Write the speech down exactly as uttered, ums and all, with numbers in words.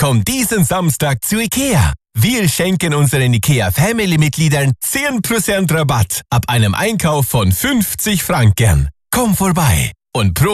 Komm diesen Samstag zu Ikea. Wir schenken unseren IKEA-Family-Mitgliedern zehn Prozent Rabatt ab einem Einkauf von fünfzig Franken. Komm vorbei und probier